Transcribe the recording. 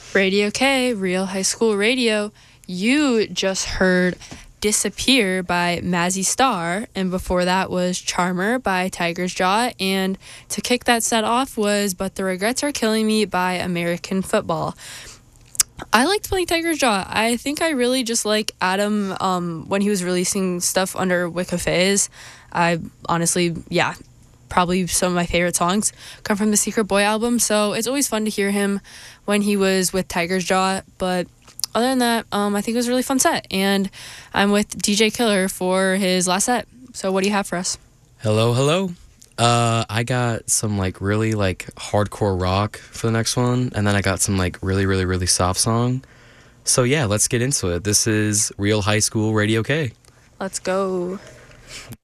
Radio K, Real High School Radio. You just heard Disappear by Mazzy Star, and before that was Charmer by Tiger's Jaw, and to kick that set off was But the Regrets Are Killing Me by American Football. I liked playing Tiger's Jaw. I think I really just like Adam when he was releasing stuff under Wicca Phase. I honestly, yeah, probably some of my favorite songs come from the Secret Boy album, so it's always fun to hear him when he was with Tiger's Jaw. But other than that, I think it was a really fun set, and I'm with DJ Killer for his last set. So what do you have for us? Hello. I got some really hardcore rock for the next one, and then I got some really soft song. So yeah, let's get into it. This is Real High School Radio K. Let's go.